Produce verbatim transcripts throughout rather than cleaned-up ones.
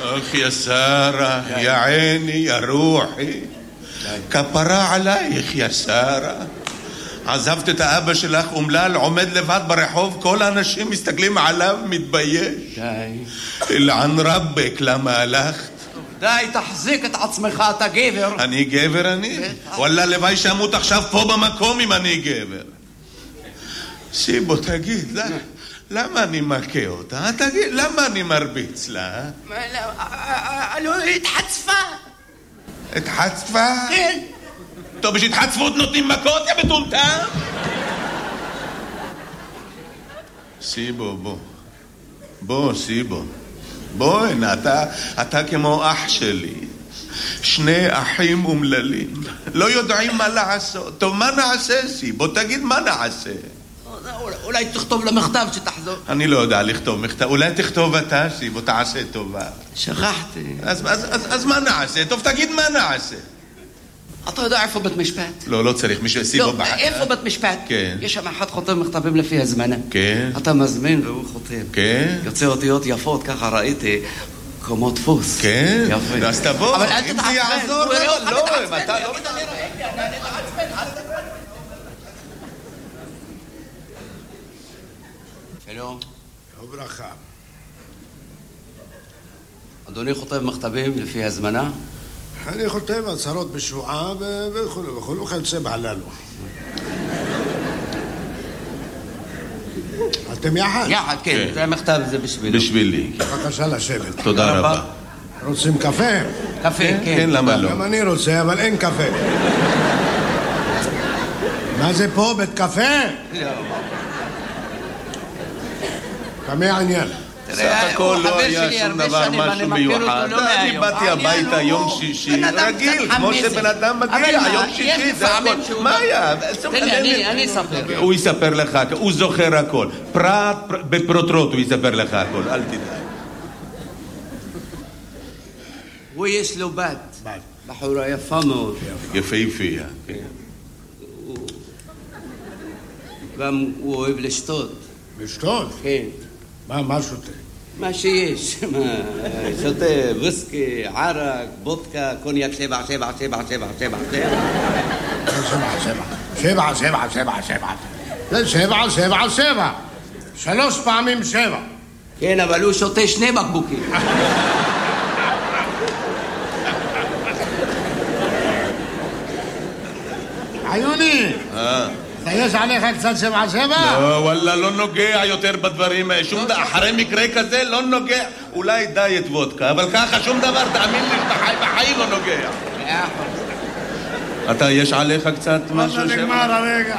אך יא שרה, יא עיני, יא רוחי, כפרה עלייך יא שרה. עזבת את האבא שלך אומלל, עומד לבד ברחוב, כל האנשים מסתכלים עליו, מתבייש. די. אלען רבק, למה הלכת? די, תחזיק את עצמך, אתה גבר. אני גבר אני? וואלה, לוואי שאמות עכשיו פה במקום אם אני גבר. שיבו, תגיד, למה אני מכה אותה? תגיד, למה אני מרביץ לה? לא, התחצפה. התחצפה? כן. טוב, יש התחצפות נותנים מכות, יא מטומטם? שיבו, בוא. בוא, שיבו. בוא, הנה, אתה, אתה כמו אח שלי. שני אחים אומללים. לא יודעים מה לעשות. טוב, מה נעשה, שיבו? תגיד מה נעשה. אולי תכתוב למכתב שתחזור. אני לא יודע לכתוב מכתב. אולי תכתוב אתה, שיבו, תעשה טובה. שכחתי. אז, אז, אז, אז מה נעשה? טוב, תגיד מה נעשה. אתה יודע איפה בית משפט? לא, לא צריך מישהו שיבו בחר. לא, איפה בית משפט? כן. יש שם אחד חותם מכתבים לפי הזמנה. כן. אתה מזמין והוא חותם. כן. יוצא אותיות יפות, ככה ראיתי, כמו דפוס. כן. יפה. אז תבוא. אבל אל אם תתעצבן. זה יעזור, הוא יראה אותך לא, מתעצבן. אתה לא... שלום. וברכה. אדוני חותם מכתבים לפי הזמנה? אני חותם הצהרות בשבועה וכו' וכו' וכיוצא בהללו. אתם יחד? יחד, כן. זה המכתב, זה בשבילי. בשבילי. בבקשה לשבת. תודה רבה. רוצים קפה? קפה, כן. כן, למה לא? גם אני רוצה, אבל אין קפה. מה זה פה? בית קפה? לא. כמה העניין? סך הכל לא היה שום דבר משהו מיוחד. אני באתי הביתה יום שישי, רגיל, כמו שבן אדם מגיע, יום שישי, זה הכל. מה היה? תן לי, אני אספר. הוא יספר לך, הוא זוכר הכל. פרט בפרוטרוט הוא יספר לך הכל, אל תדאג. הוא יש לו בת. בת. בחורה יפה מאוד. יפהפייה. גם הוא אוהב לשתות. לשתות? כן. מה, מה שותה? מה שיש, מה, שותה ויסקי, ערק, בודקה, קוניאק שבע, שבע, שבע, שבע, שבע, שבע. שבע, שבע, שבע, שבע, שבע. זה שבע, שבע, שבע. שלוש פעמים שבע. כן, אבל הוא שותה שני בקבוקים. עיוני! אה. יש עליך קצת שבע שבע? לא, וואלה, לא נוגע יותר בדברים. שום דבר, אחרי מקרה כזה לא נוגע. אולי דיאט וודקה, אבל ככה שום דבר, תאמין לי, בחיים לא נוגע. אתה, יש עליך קצת משהו שבע? מה נגמר הרגע?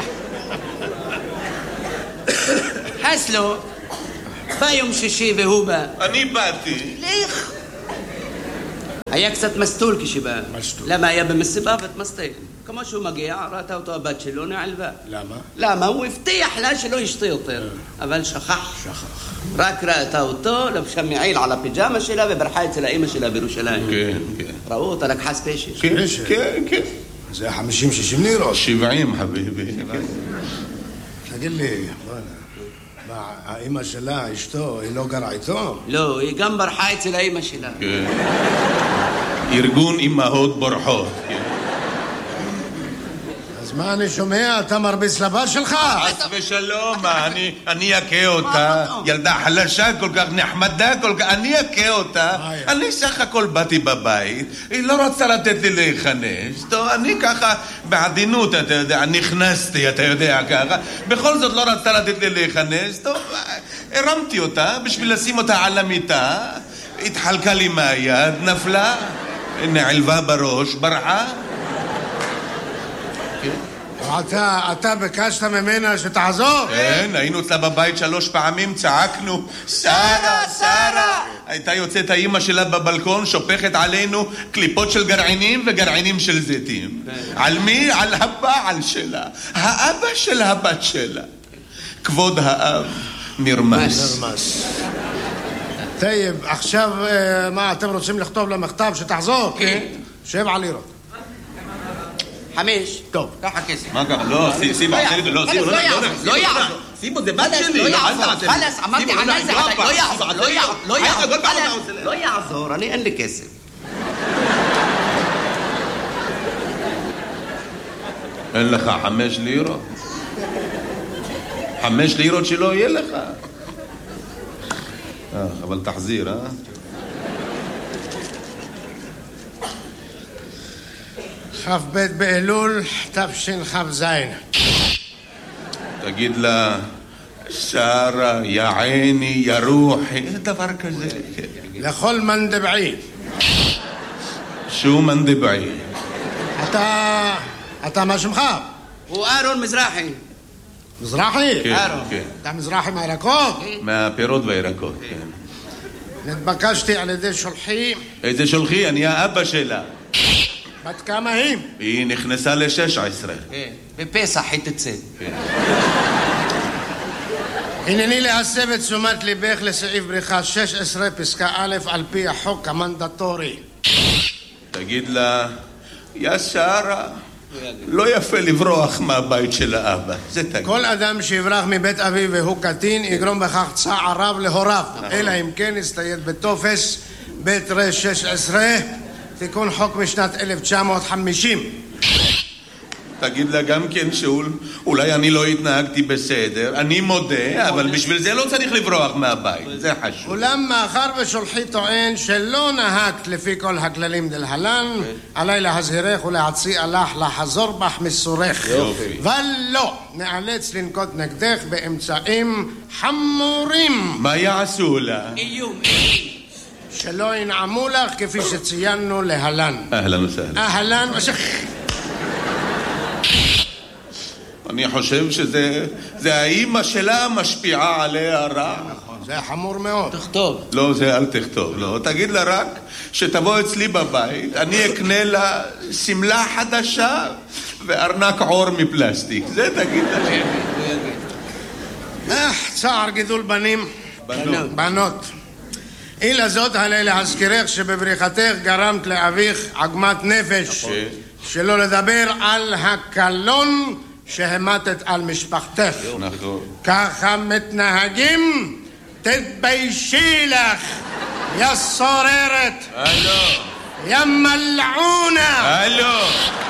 חסלו, בא יום שישי והוא בא. אני באתי. לך. היה קצת מסטול כשבא. מסטול. למה היה במסיבה ותמסטל? כמו שהוא מגיע, ראתה אותו הבת שלו, נעלבה. למה? למה? הוא הבטיח לה שלא ישתה יותר. אבל שכח. שכח. רק ראתה אותו, לבשה מעיל על הפיג'מה שלה וברחה אצל האמא שלה בירושלים. כן, כן. ראו אותה, לקחה ספיישל. כן, כן, כן. זה חמישים שישים לירות. שבעים, חביבי. תגיד לי, מה, האמא שלה, אשתו, היא לא גרה איתו? לא, היא גם ברחה אצל האמא שלה. כן. ארגון אמהות בורחות, כן. אז מה אני שומע? אתה מרביץ לבת שלך? חס ושלום, אני, אני אכה אותה. ילדה חלשה כל כך, נחמדה כל כך, אני אכה אותה. אני סך הכל באתי בבית, היא לא רוצה לתת לי להיכנס. טוב, אני ככה בעדינות, אתה יודע, נכנסתי, אתה יודע, ככה. בכל זאת לא רצתה לתת לי להיכנס. טוב, הרמתי אותה בשביל לשים אותה על המיטה. התחלקה לי מהיד, נפלה, נעלבה בראש, ברחה. אתה, אתה ביקשת ממנה שתעזור? כן, היינו אצלה בבית שלוש פעמים, צעקנו שרה, שרה. הייתה יוצאת האמא שלה בבלקון, שופכת עלינו קליפות של גרעינים וגרעינים של זיתים. על מי? על הבעל שלה, האבא של הבת שלה. כבוד האב נרמס. נרמס. טייב, עכשיו מה, אתם רוצים לכתוב למכתב שתחזור? כן. שבע לירות. חמש. טוב. ככה כסף. מה ככה? לא, סיבה, לא, לא יעזור. סימו, זה בת שלי. לא יעזור, חלס, אמרתי עליי זה עליי, לא יעזור, לא יעזור, לא יעזור, לא יעזור, אני אין לי כסף. אין לך חמש לירות? חמש לירות שלא יהיה לך. אה, אבל תחזיר, אה? כ"ב באלול תשכ"ז. תגיד לה, שרה, יא עיני, יא רוחי, דבר כזה. לכל מנדבעי. שו מנדבעי? אתה... אתה מה שמך? הוא אהרון מזרחי. מזרחי? כן, אהרון. כן. אתה מזרחי מהירקות? מהפירות והירקות, כן. נתבקשתי על ידי שולחי. איזה שולחי? אני האבא שלה. בת כמה היא? היא נכנסה ל-שש עשרה. כן, בפסח היא תצא. הנני להסב את תשומת ליבך לסעיף בריכה שש עשרה פסקה א' על פי החוק המנדטורי. תגיד לה, יא שרה, לא יפה לברוח מהבית של האבא. זה תגיד. כל אדם שיברח מבית אביו והוא קטין יגרום בכך צער רב להוריו, אלא אם כן יסתייד בטופס בית ר שש עשרה, תיקון חוק משנת אלף תשע מאות חמישים. תגיד לה גם כן שאול, אולי אני לא התנהגתי בסדר, אני מודה, אבל בשביל זה לא צריך לברוח מהבית, זה חשוב. אולם מאחר ושולחי טוען שלא נהגת לפי כל הכללים דלהלן, עליי להזהירך ולהציע לך לחזור בך מסורך. יופי. ולא, נאלץ לנקוט נגדך באמצעים חמורים. מה יעשו לה? איום, שלא ינעמו לך כפי שציינו להלן. אהלן וסהלן. אהלן ושך... אני חושב שזה זה האימא שלה משפיעה עליה רע. זה חמור מאוד. תכתוב. לא, זה אל תכתוב, לא. תגיד לה רק שתבוא אצלי בבית, אני אקנה לה סמלה חדשה וארנק עור מפלסטיק. זה תגיד לה. אה, צער גידול בנים. בנות. בנות. אילה זאת עלי להזכירך שבבריחתך גרמת לאביך עגמת נפש. שלא לדבר על הקלון שהמתת על משפחתך. נכון. ככה מתנהגים? תתביישי לך, יא סוררת. הלו. יא מלעונה. הלו.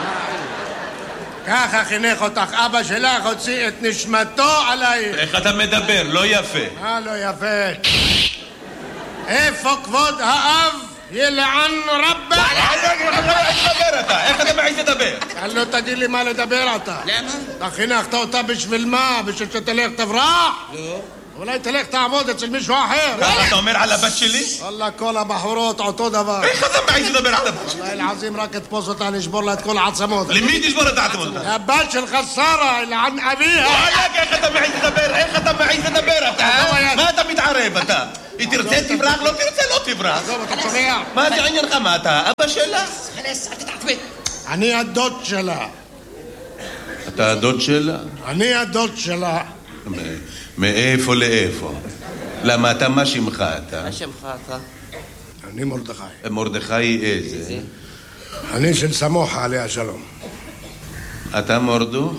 ככה חינך אותך אבא שלך, הוציא את נשמתו עלייך. איך אתה מדבר? לא יפה. אה, לא יפה. איפה כבוד האב? ילען רבה. איך תדבר אתה? איך אתה מעיז לדבר? לא תגיד לי מה לדבר אתה. למה? אתה חינכת אותה בשביל מה? בשביל שתלך תברח? לא. אולי תלך תעבוד אצל מישהו אחר. ככה אתה אומר על הבת שלי? וואלה, כל הבחורות אותו דבר. איך אתה מעיז לדבר על הבת שלי? וואלה, אלעזים רק תפוס אותה, נשבור לה את כל העצמות. למי תשבור את העצמות? הבת שלך שרה, אלען אביה. וואלה, איך אתה מעיז לדבר? איך אתה מעיז לדבר אתה? מה אתה מתערב אתה? היא תרצה תברח, לא תרצה לא תברח. עזוב, אתה שומע? מה זה עניינך? מה אתה? אבא שלה? חלס, אל תתעצבן. אני הדוד שלה. אתה הדוד שלה? אני הדוד שלה. מאיפה לאיפה? למה אתה, מה שמך אתה? מה שמך אתה? אני מרדכי. מרדכי איזה? אני של סמוחה עליה שלום. אתה מורדוך?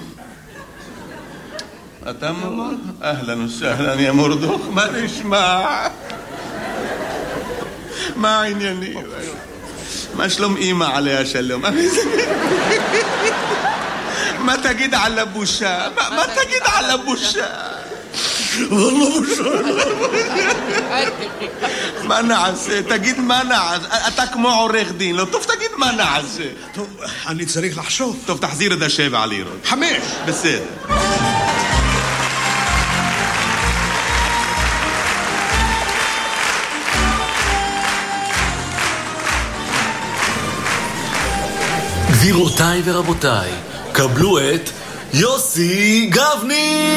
אתה מורדוך? אהלן וסהלן יא מורדוך, מה נשמע? מה העניינים? מה שלום אמא עליה שלום? מה תגיד על הבושה? מה תגיד על הבושה? والله بوשה. מה נעשה? תגיד מה נעשה? אתה כמו עורך דין, לא טוב תגיד מה נעשה. טוב, אני צריך לחשוב. טוב, תחזיר את השבע לירות. חמש. בסדר. גבירותיי ורבותיי, קבלו את יוסי גבני!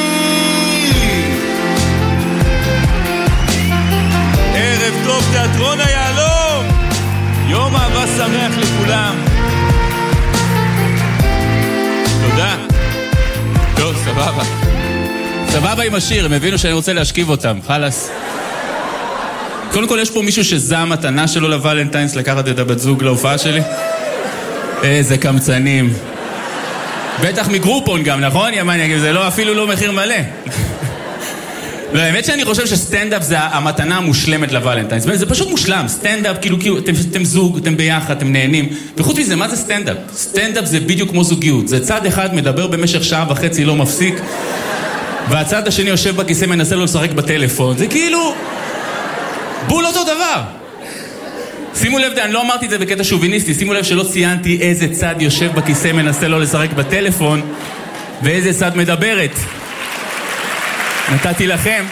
ערב טוב תיאטרון היעלום! יום אהבה שמח לכולם! תודה. טוב, סבבה. סבבה עם השיר, הם הבינו שאני רוצה להשכיב אותם, חלס. קודם כל יש פה מישהו שזה המתנה שלו לוולנטיינס, לקחת את הבת זוג להופעה שלי? איזה קמצנים. בטח מגרופון גם, נכון? ימן, זה לא, אפילו לא מחיר מלא. לא, האמת שאני חושב שסטנדאפ זה המתנה המושלמת לוולנטיינס. זה פשוט מושלם. סטנדאפ, כאילו, כאילו, אתם, אתם זוג, אתם ביחד, אתם נהנים. וחוץ מזה, מה זה סטנדאפ? סטנדאפ זה בדיוק כמו זוגיות. זה צד אחד מדבר במשך שעה וחצי, לא מפסיק, והצד השני יושב בכיסא, מנסה לו לשחק בטלפון. זה כאילו... בול אותו דבר. שימו לב, אני לא אמרתי את זה בקטע שוביניסטי, שימו לב שלא ציינתי איזה צד יושב בכיסא, מנסה לו לשחק בטלפון, ואיזה צד מדברת. נתתי לכם.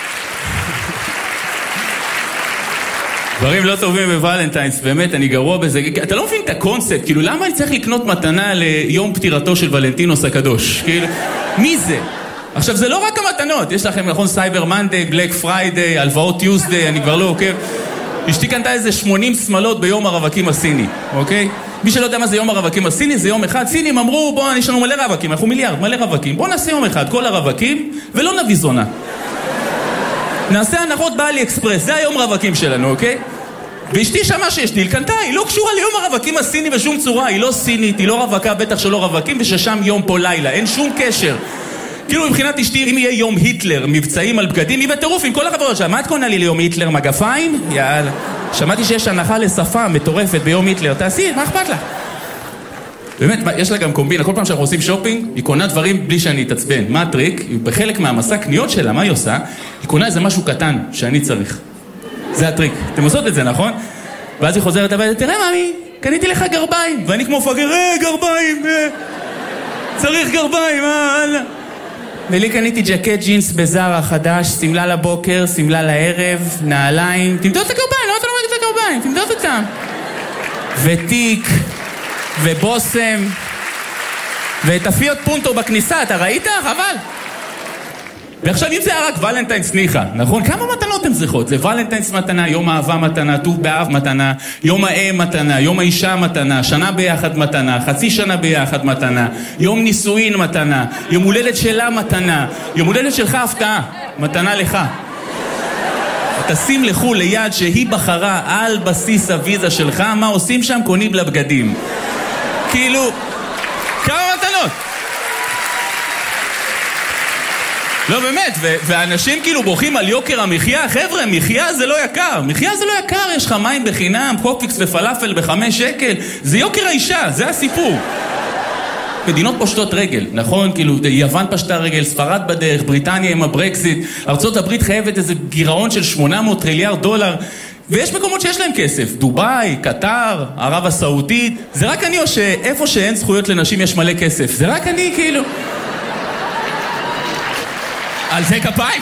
דברים לא טובים בוולנטיינס, באמת, אני גרוע בזה. אתה לא מבין את הקונספט, כאילו, למה אני צריך לקנות מתנה ליום פטירתו של ולנטינוס הקדוש? כאילו, מי זה? עכשיו, זה לא רק המתנות, יש לכם, נכון, סייבר מנדי, בלק פריידי, הלוואות יוסדי, אני כבר לא עוקב. אשתי קנתה איזה שמונים שמלות ביום הרווקים הסיני, אוקיי? מי שלא יודע מה זה יום הרווקים הסיני, זה יום אחד. סינים אמרו, בוא, יש לנו מלא רווקים, אנחנו מיליארד, מלא רווקים. בוא נעשה יום אחד, כל הרווקים, ולא נביא זונה. נעשה הנחות באלי אקספרס, זה היום רווקים שלנו, אוקיי? ואשתי שמה שיש דיל, קנתה, היא לא קשורה ליום הרווקים הסיני בשום צורה, היא לא סינית, היא לא רווקה, בטח שלא רווקים, וששם יום פה לילה, אין שום קשר. כאילו מבחינת אשתי, אם יהיה יום היטלר, מבצעים על בגדים, היא בטירוף עם כל החברות שם. מה את קונה לי ליום היטלר, מגפיים? יאללה. שמעתי שיש הנחה לשפה מטורפת ביום היטלר, תעשי, מה אכפת לה? באמת, יש לה גם קומבינה, כל פעם שאנחנו עושים שופינג, היא קונה דברים בלי שאני אתעצבן. מה הטריק? בחלק מהמסע קניות שלה, מה היא עושה? היא קונה איזה משהו קטן שאני צריך. זה הטריק. אתם עושות את זה, נכון? ואז היא חוזרת הביתה, תראה מאמי, קניתי לך גרביים. ואני כמו פגר, אה, גרביים, אה. צריך גרביים, אה, אללה. ולי קניתי ג'קט ג'ינס בזארה חדש, סמלה לבוקר, סמלה לערב, נעליים. תמדוד את הגרביים, לא אתה לא מגיד את הגרביים, תמדוד אותם. ותיק, ובוסם, ותפיות פונטו בכניסה, אתה ראית? חבל. ועכשיו אם זה היה רק ולנטיינס ניחה, נכון? כמה מתנות הן צריכות? זה ולנטיינס מתנה, יום האהבה מתנה, טוב באב מתנה, יום האם מתנה, יום האישה מתנה, שנה ביחד מתנה, חצי שנה ביחד מתנה, יום נישואין מתנה, יום הולדת שלה מתנה, יום הולדת שלך הפתעה, מתנה לך. תשים לחול ליד שהיא בחרה על בסיס הוויזה שלך, מה עושים שם? קונים לה בגדים. כאילו, כמה מתנות? לא באמת, ו- ואנשים כאילו בוכים על יוקר המחיה. חבר'ה, מחיה זה לא יקר. מחיה זה לא יקר, יש לך מים בחינם, קופיקס ופלאפל בחמש שקל. זה יוקר האישה, זה הסיפור. מדינות פושטות רגל, נכון? כאילו, יוון פשטה רגל, ספרד בדרך, בריטניה עם הברקזיט, ארצות הברית חייבת איזה גירעון של שמונה מאות טריליארד דולר, ויש מקומות שיש להם כסף, דוביי, קטר, ערב הסעודית. זה רק אני או שאיפה שאין זכויות לנשים יש מלא כסף? זה רק אני כאילו... על זה כפיים.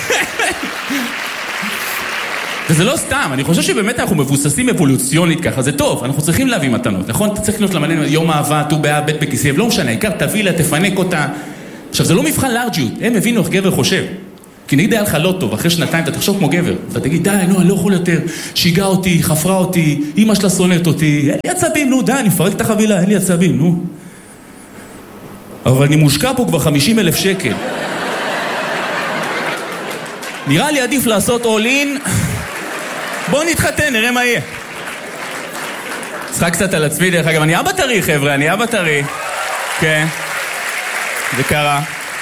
וזה לא סתם, אני חושב שבאמת אנחנו מבוססים אבולוציונית ככה, זה טוב, אנחנו צריכים להביא מתנות, נכון? אתה צריך לקנות למעניין יום אהבה, ט"ו באב, בית בכיסא, לא משנה, העיקר תביא לה, תפנק אותה. עכשיו, זה לא מבחן לארג'יות, הם הבינו איך גבר חושב. כי נגיד היה לך לא טוב, אחרי שנתיים אתה תחשוב כמו גבר, אתה תגיד, די, נו, אני לא יכול יותר, שיגע אותי, חפרה אותי, אמא שלה שונאת אותי, אין לי עצבים, נו, די, אני מפרק את החבילה, אין לי עצבים, נו. אבל אני מושקע פה כבר חמישים אלף שקל. נראה לי עדיף לעשות all-in. בואו נתחתן, נראה מה יהיה. צחק קצת על עצמי, דרך אגב, אני אבא טרי, חבר'ה, אני אבא טרי. כן, זה קרה.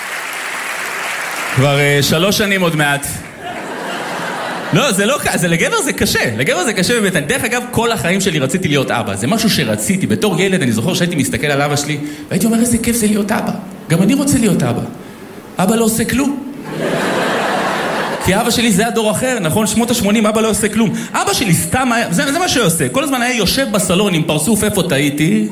כבר uh, שלוש שנים עוד מעט. לא, זה לא קשה, לגבר זה קשה. לגבר זה קשה באמת. דרך אגב, כל החיים שלי רציתי להיות אבא. זה משהו שרציתי. בתור ילד, אני זוכר שהייתי מסתכל על אבא שלי, והייתי אומר, איזה כיף זה להיות אבא. גם אני רוצה להיות אבא. אבא לא עושה כלום. כי אבא שלי זה הדור אחר, נכון? שמות ה-שמונים, אבא לא עושה כלום. אבא שלי סתם היה, זה, זה מה שהוא עושה. כל הזמן היה יושב בסלון עם פרצוף, איפה טעיתי?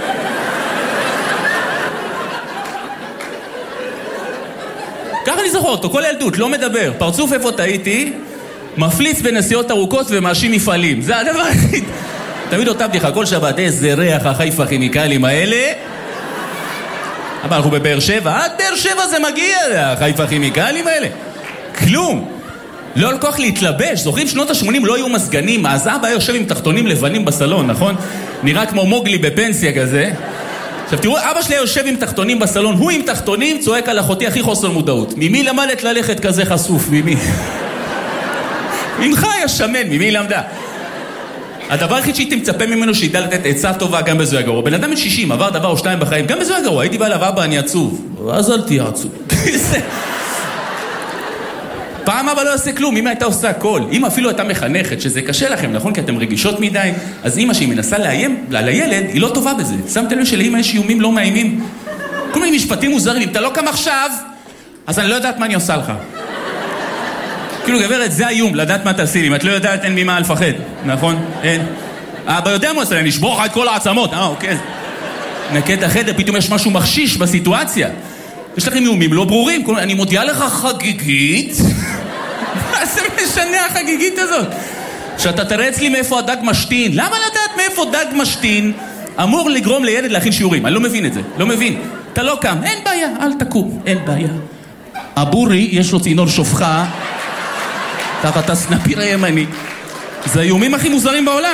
ככה אני זוכר אותו, כל ילדות, לא מדבר. פרצוף, איפה טעיתי? מפליץ בנסיעות ארוכות ומאשים מפעלים. זה הדבר היחיד. תמיד אותה בדיחה, כל שבת, איזה ריח החיפה הכימיקלים האלה. אבל אנחנו בבאר שבע, עד באר שבע זה מגיע, החיפה הכימיקלים האלה. כלום. לא על כוח להתלבש. זוכרים שנות ה-שמונים לא היו מסגנים, אז אבא יושב עם תחתונים לבנים בסלון, נכון? נראה כמו מוגלי בפנסיה כזה. עכשיו תראו, אבא שלי יושב עם תחתונים בסלון, הוא עם תחתונים צועק על אחותי הכי חוסר מודעות. ממי למדת ללכת כזה חשוף? ממי? ממך היה שמן, ממי למדה? הדבר הכי שהייתי מצפה ממנו שידע לתת עצה טובה גם בזוהי הגרוע. בן אדם בן שישים, עבר דבר או שתיים בחיים, גם בזוהי הגרוע. הייתי בא אליו, אבא, אני עצוב. אז אל תהיה עצוב. פעם אבא לא עושה כלום, אמא הייתה עושה הכל. אמא אפילו הייתה מחנכת, שזה קשה לכם, נכון? כי אתם רגישות מדי. אז אמא שהיא מנסה לאיים על הילד, היא לא טובה בזה. שמתם לב שלאמא יש איומים לא מאיימים? כל מיני משפטים מוזרים, אם אתה לא קם עכשיו, אז אני לא יודעת מה אני עושה לך. כאילו, גברת, זה האיום, לדעת מה תעשי לי. אם את לא יודעת, אין ממה לפחד, נכון? אין. אבא יודע מה עושה, אני אשבור לך את כל העצמות. אה, אוקיי. נקה את החדר, פתאום יש משהו מחשיש בסיטואציה. יש לכם איומים לא ברורים. אני מודיעה לך חגיגית. מה זה משנה החגיגית הזאת? שאתה תראה אצלי מאיפה הדג משתין. למה לדעת מאיפה דג משתין אמור לגרום לילד להכין שיעורים? אני לא מבין את זה. לא מבין. אתה לא קם. אין בעיה, אל תקום. אין בעיה. אבורי, יש לו צינור שופחה. תחת הסנפיר הימני. זה האיומים הכי מוזרים בעולם.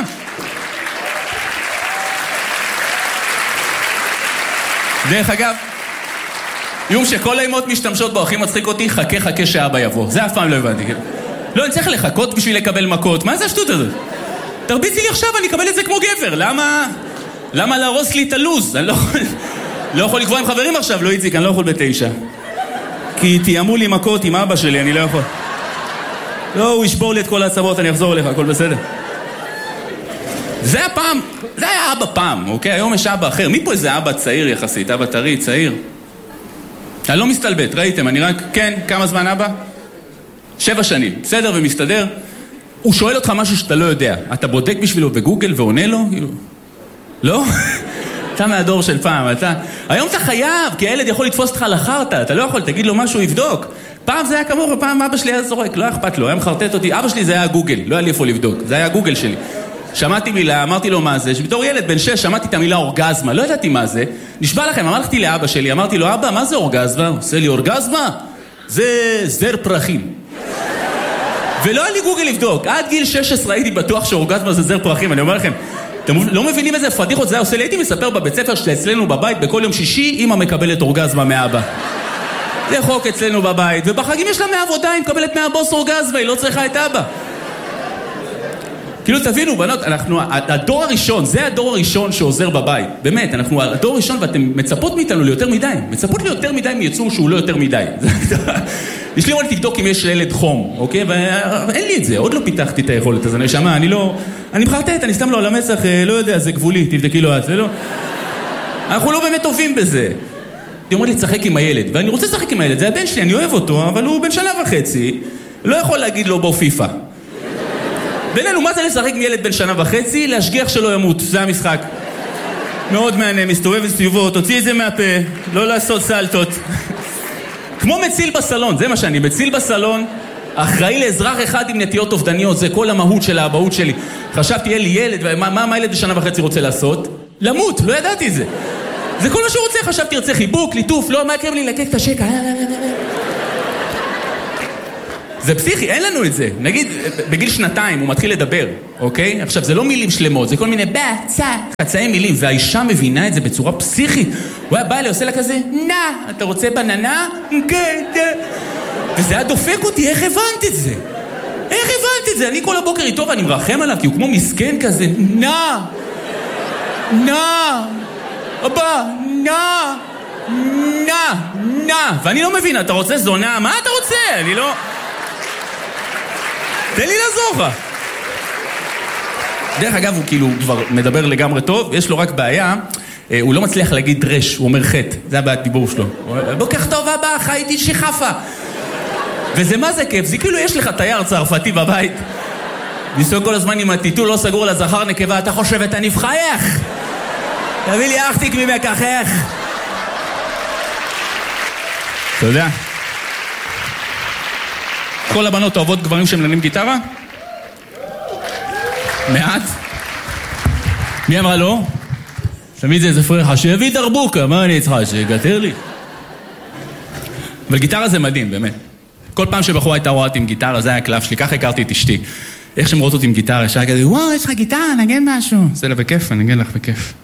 דרך אגב, איום שכל האימות משתמשות בו, הכי מצחיק אותי, חכה חכה שאבא יבוא. זה אף פעם לא הבנתי. לא, אני צריך לחכות בשביל לקבל מכות. מה זה השטות הזאת? תרביצי לי עכשיו, אני אקבל את זה כמו גבר. למה? למה להרוס לי את הלוז? אני לא יכול... לא יכול לקבוע עם חברים עכשיו, לא איציק, אני לא יכול בתשע. כי תיאמו לי מכות עם אבא שלי, אני לא יכול. לא, הוא ישבור לי את כל העצמות, אני אחזור אליך, הכל בסדר. זה הפעם, זה היה אבא פעם, אוקיי? היום יש אבא אחר. מי פה איזה אבא צעיר יחסית? אבא טרי, צעיר. אני לא מסתלבט, ראיתם? אני רק, כן, כמה זמן אבא? שבע שנים, בסדר ומסתדר. הוא שואל אותך משהו שאתה לא יודע. אתה בודק בשבילו בגוגל ועונה לו? לא? אתה מהדור של פעם, אתה... היום אתה חייב, כי הילד יכול לתפוס אותך לחרטה, אתה לא יכול, תגיד לו משהו, יבדוק. פעם זה היה כמוך, ופעם אבא שלי היה זורק, לא אכפת לו, היה מחרטט אותי. אבא שלי זה היה גוגל, לא היה לי איפה לבדוק, זה היה גוגל שלי. שמעתי מילה, אמרתי לו מה זה, שבתור ילד בן שש שמעתי את המילה אורגזמה, לא ידעתי מה זה. נשבע לכם, אמרתי לאבא שלי, אמרתי לו, אבא, מה זה אורגזמה? הוא עושה לי אורגזמה? זה זר פרחים. ולא היה לי גוגל לבדוק. עד גיל שש עשרה הייתי בטוח שאורגזמה זה זר פרחים, אני אומר לכם. אתם לא מבינים איזה פדיחות זה עושה לי? הייתי מספר בבית ספר שאצלנו בבית בכל יום שישי אמא מקבלת אורגזמה מאבא. זה חוק אצלנו בבית, ובחגים יש לה מהעבודה, היא מקבלת מהבוס אורגזמה, היא לא צריכה את אבא. כאילו תבינו, בנות, אנחנו, הדור הראשון, זה הדור הראשון שעוזר בבית. באמת, אנחנו הדור הראשון ואתם מצפות מאיתנו ליותר מדי. מצפות ליותר מדי מיצור שהוא לא יותר מדי. יש לי אמרתי תבדוק אם יש לילד חום, אוקיי? ואין לי את זה, עוד לא פיתחתי את היכולת, אז אני שמה, אני לא... אני מחרטט, אני סתם לא על המצח, לא יודע, זה גבולי, תבדקי לו את זה, לא... אנחנו לא באמת טובים בזה. היא אומרת לי, צחק עם הילד, ואני רוצה לשחק עם הילד, זה הבן שלי, אני אוהב אותו, אבל הוא בן שנה וחצי, לא יכול להגיד לו בו פיפה. בינינו, מה זה לשחק עם ילד בן שנה וחצי? להשגיח שלא ימות, זה המשחק. מאוד מעניין, מסתובב סביבו, תוציא את זה מהפה, לא לעשות סלטות. כמו מציל בסלון, זה מה שאני, מציל בסלון, אחראי לאזרח אחד עם נטיות אובדניות, זה כל המהות של האבהות שלי. חשבתי, יהיה לי ילד, ומה מה, מה ילד בשנה וחצי רוצה לעשות? למות, לא ידעתי את זה. זה כל מה שהוא רוצה, חשבתי, ירצה חיבוק, ליטוף, לא, מה יקרב לי לקק את השקע? זה פסיכי, אין לנו את זה. נגיד, בגיל שנתיים הוא מתחיל לדבר, אוקיי? עכשיו, זה לא מילים שלמות, זה כל מיני בצע, חצאי מילים, והאישה מבינה את זה בצורה פסיכית. הוא היה בא אליי, עושה לה כזה, נא, אתה רוצה בננה? כן, כן. וזה היה דופק אותי, איך הבנת את זה? איך הבנת את זה? אני כל הבוקר איתו ואני מרחם עליו, כי הוא כמו מסכן כזה, נא, נא, אבא, נא, נא, נא. ואני לא מבין, אתה רוצה זונה? מה אתה רוצה? אני לא... תן לי לעזור לך. דרך אגב, הוא כאילו כבר מדבר לגמרי טוב, יש לו רק בעיה, הוא לא מצליח להגיד רש, הוא אומר חטא, זה הבעיית דיבור שלו. בוקר טוב אבא, חייתי שחפה. וזה מה זה כיף, זה כאילו יש לך תייר צרפתי בבית. ניסוי כל הזמן עם הטיטול לא סגור לזכר נקבה, אתה חושב את הנבחייך? תביא לי אחתיק ממקחך. תודה. כל הבנות אוהבות גברים שמנגנים גיטרה? מעט? מי אמרה לא? תמיד זה איזה פרחה, שיביא דרבוקה, מה אני צריכה? שיגתר לי? אבל גיטרה זה מדהים, באמת. כל פעם שבחורה הייתה רואה אותי עם גיטרה, זה היה הקלף שלי, ככה הכרתי את אשתי. איך שהם רואות אותי עם גיטרה, ישר כזה, וואו, יש לך גיטרה, נגן משהו. זה לה בכיף, אני נגן לך בכיף.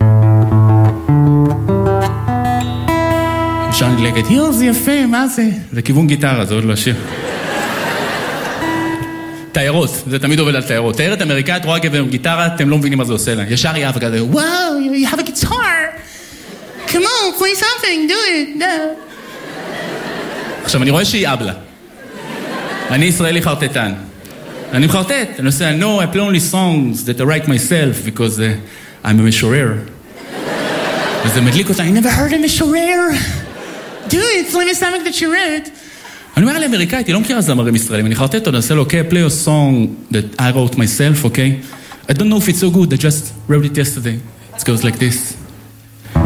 ישר נגלגת, יו, זה יפה, מה זה? זה כיוון גיטרה, זה עוד לא שיר. תיירות, זה תמיד עובד על תיירות. תיירת אמריקאית רואה גבר עם גיטרה, אתם לא מבינים מה זה עושה לה. ישר יהיה וכזה, וואו, you have a guitar. Come on, play something, do it. No. עכשיו, אני רואה שהיא אבלה. אני ישראלי חרטטן. אני מחרטט, אני עושה, no, I play only songs that I write myself, because uh, I'm a משורר. וזה מדליק אותה, I never heard a משורר. Dude, it's only something that you read. אני אומר לאמריקאית, היא לא מכירה זמרים ישראלים, אני חרטט אותו, אני עושה לו, okay, I play a song that I wrote myself, okay? I don't know if it's so good, I just wrote it yesterday. It goes like this.